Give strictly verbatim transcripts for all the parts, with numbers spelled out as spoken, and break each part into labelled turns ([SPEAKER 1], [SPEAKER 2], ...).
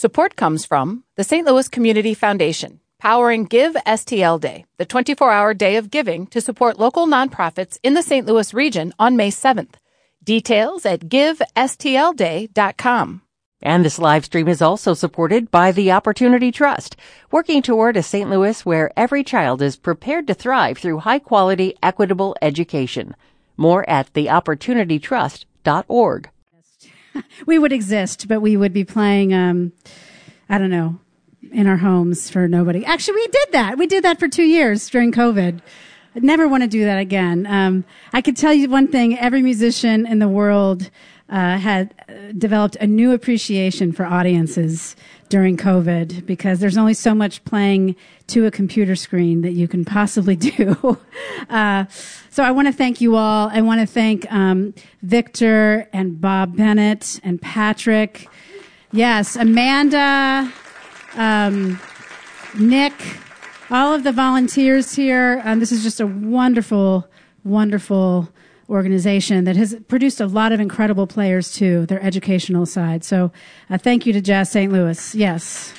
[SPEAKER 1] Support comes from the Saint Louis Community Foundation, powering Give S T L Day, the twenty-four hour day of giving to support local nonprofits in the Saint Louis region on May seventh. Details at give s t l day dot com.
[SPEAKER 2] And this live stream is also supported by the Opportunity Trust, working toward a Saint Louis where every child is prepared to thrive through high-quality, equitable education. More at the opportunity trust dot org.
[SPEAKER 3] We would exist, but we would be playing, um, I don't know, in our homes for nobody. Actually, we did that. We did that for two years during COVID. I never want to do that again. Um, I could tell you one thing. Every musician in the world uh, had uh, developed a new appreciation for audiences during COVID because there's only so much playing to a computer screen that you can possibly do. uh, so I want to thank you all. I want to thank um, Victor and Bob Bennett and Patrick. Yes, Amanda, um, Nick, all of the volunteers here. Um, this is just a wonderful, wonderful organization that has produced a lot of incredible players too, their educational side. So uh, thank you to Jazz Saint Louis. Yes.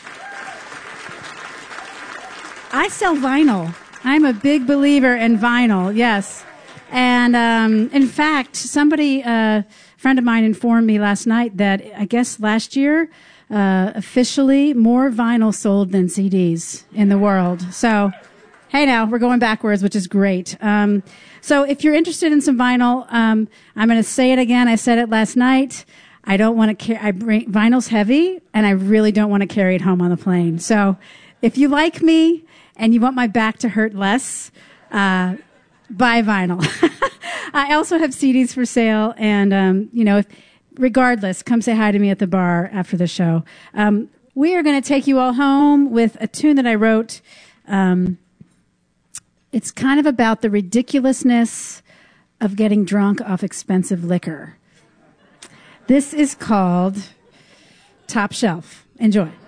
[SPEAKER 3] I sell vinyl. I'm a big believer in vinyl. Yes. And um, in fact, somebody, uh, a friend of mine informed me last night that I guess last year, uh, officially more vinyl sold than C Ds in the world. So, hey now, we're going backwards, which is great. Um, so if you're interested in some vinyl, um, I'm going to say it again. I said it last night. I don't want to carry, I bring, vinyl's heavy, and I really don't want to carry it home on the plane. So if you like me and you want my back to hurt less, uh, buy vinyl. I also have C Ds for sale, and, um, you know, if, regardless, come say hi to me at the bar after the show. Um, we are going to take you all home with a tune that I wrote. Um, it's kind of about the ridiculousness of getting drunk off expensive liquor. This is called Top Shelf. Enjoy.